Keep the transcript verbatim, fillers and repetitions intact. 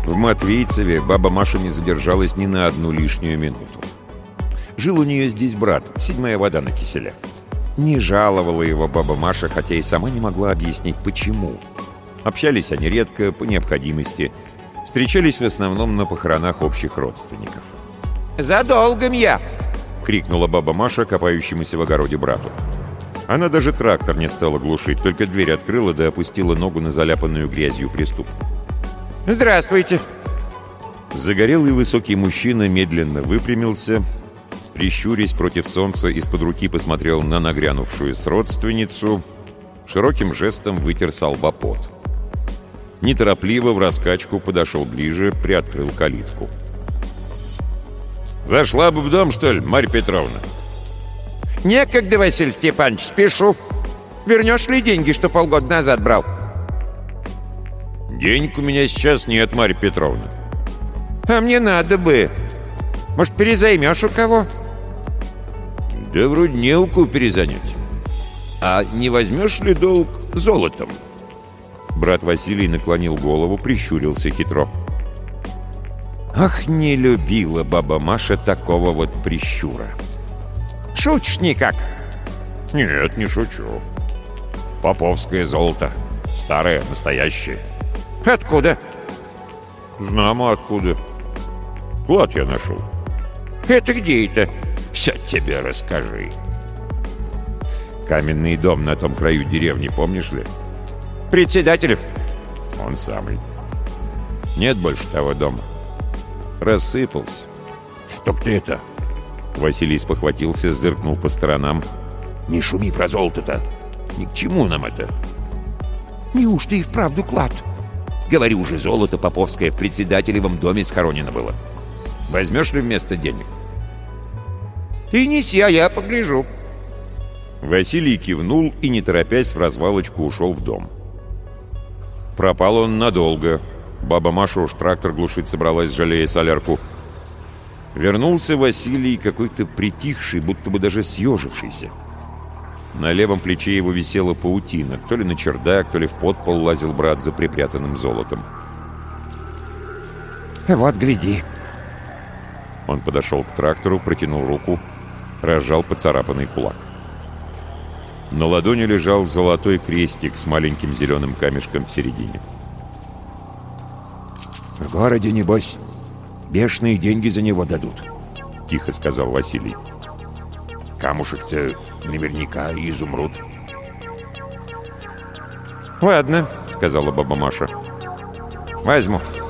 В Матвейцеве баба Маша не задержалась ни на одну лишнюю минуту. Жил у нее здесь брат, седьмая вода на киселе. Не жаловала его баба Маша, хотя и сама не могла объяснить, почему. Общались они редко, по необходимости. Встречались в основном на похоронах общих родственников. «За долгом я!» — крикнула баба Маша, копающемуся в огороде брату. Она даже трактор не стала глушить, только дверь открыла да опустила ногу на заляпанную грязью приступку. «Здравствуйте!» Загорелый высокий мужчина медленно выпрямился, прищурясь против солнца, из-под руки посмотрел на нагрянувшую с родственницу, широким жестом вытер со лба пот. Неторопливо в раскачку подошел ближе, приоткрыл калитку. «Зашла бы в дом, что ли, Марья Петровна?» «Некогда, Василий Степанович, спешу. Вернешь ли деньги, что полгода назад брал?» «Денег у меня сейчас нет, Марья Петровна». «А мне надо бы. Может, перезаймешь у кого?» «Да вроде не у кого перезанять. А не возьмешь ли долг золотом?» Брат Василий наклонил голову, прищурился хитро. Ах, не любила баба Маша такого вот прищура. «Шутишь никак?» «Нет, не шучу. Поповское золото. Старое, настоящее». «Откуда?» «Знамо откуда. Клад я нашел». «Это где это?» «Все тебе расскажи». Каменный дом на том краю деревни, помнишь ли? «Председателев?» Он самый. Нет больше того дома. Рассыпался. «Так ты это...» Василий спохватился, зыркнул по сторонам. «Не шуми про золото-то. Ни к чему нам это?» «Неужто и вправду клад?» «Говорю же, золото поповское в председателевом доме схоронено было». «Возьмешь ли вместо денег?» «Ты неси, а я погляжу». Василий кивнул и, не торопясь, в развалочку ушел в дом. Пропал он надолго. Баба Маша уж трактор глушить собралась, жалея солярку. Вернулся Василий, какой-то притихший, будто бы даже съежившийся. На левом плече его висела паутина. То ли на чердак, то ли в подпол лазил брат за припрятанным золотом. «Вот, гляди». Он подошел к трактору, протянул руку, разжал поцарапанный кулак. На ладони лежал золотой крестик с маленьким зеленым камешком в середине. «В городе, небось, бешеные деньги за него дадут», — тихо сказал Василий. «Камушек-то наверняка изумруд». «Ладно», — сказала баба Маша. «Возьму».